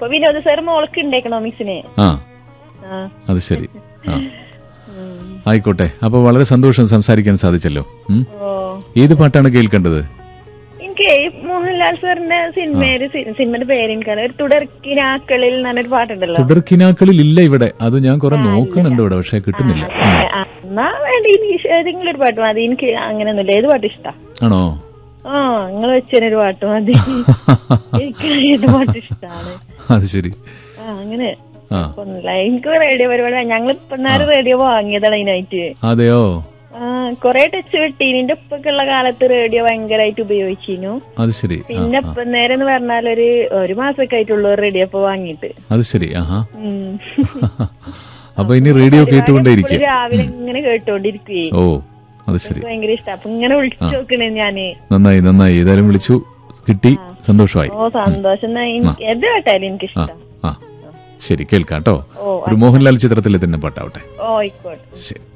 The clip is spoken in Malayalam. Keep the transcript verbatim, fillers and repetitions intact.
ഇപ്പൊ വിനോദ് സാർ മോൾക്ക് ഉണ്ട് എക്കണോമിക്സിന്. ആ അത് ശരി. ആ ആയിക്കോട്ടെ. അപ്പൊ വളരെ സന്തോഷം സംസാരിക്കാൻ സാധിച്ചല്ലോ. ഏത് പാട്ടാണ് കേൾക്കേണ്ടത്? എനിക്ക് മോഹൻലാൽ സാറിന്റെ സിനിമയില് സിനിമയുടെ പേര് എനിക്കറിയാം. ഒരു തുടർക്കിനാക്കളിൽ എന്നൊരു പാട്ടുണ്ടല്ലോ. തുടർക്കിനാക്കളിൽ ഇല്ല ഇവിടെ. അത് ഞാൻ കുറെ നോക്കണുണ്ട് ഇവിടെ, പക്ഷെ കിട്ടുന്നില്ല. എന്നാ വേണ്ട, എനിക്ക് ഏതെങ്കിലും ഒരു പാട്ട് മതി. എനിക്ക് അങ്ങനെയൊന്നുമില്ല, ഏത് പാട്ട് ഇഷ്ടാ. ആണോ? ആ നിങ്ങൾ വെച്ചൊരു പാട്ട് മതി. എനിക്ക് ഏത് പാട്ട് ഇഷ്ടാണ്. അത് ശരി. ആ അങ്ങനെ എനിക്ക് റേഡിയോ പരിപാടി ഞങ്ങളിപ്പോ നേരം റേഡിയോ വാങ്ങിയതാണ് അതിനായിട്ട്. അതെയോ? ആ കൊറേ ടച്ച് വിട്ടി. ഇതിന്റെ ഉപ്പൊക്കെയുള്ള കാലത്ത് റേഡിയോ ഭയങ്കരമായിട്ട് ഉപയോഗിച്ചിരുന്നു. അത് ശരി. പിന്നെ ഇപ്പം നേരം എന്ന് പറഞ്ഞാൽ ഒരു ഒരു മാസമൊക്കെ ആയിട്ടുള്ളൂ റേഡിയോ ഇപ്പൊ വാങ്ങിയിട്ട്. അത് ശരി. ആഹാ. അപ്പൊ ഇനി റേഡിയോ കേട്ടുകൊണ്ടേയിരിക്കും. രാവിലെ ഇങ്ങനെ കേട്ടോണ്ടിരിക്കേ. ഓ അത് ശരി. ഭയങ്കര ഇഷ്ടം. അപ്പൊ ഇങ്ങനെ വിളിച്ചു നോക്കണേ ഞാന്. നന്നായി നന്നായി. ഏതായാലും വിളിച്ചു കിട്ടി, സന്തോഷമായി. ഓ സന്തോഷം. എന്ത് കേട്ടാലും എനിക്ക് ഇഷ്ടം. ശരി, കേൾക്കാം കേട്ടോ. ഒരു മോഹൻലാൽ ചിത്രത്തിലെ തന്നെ പാട്ടാവട്ടെ. ഓ ആയിക്കോട്ടെ. ശരി.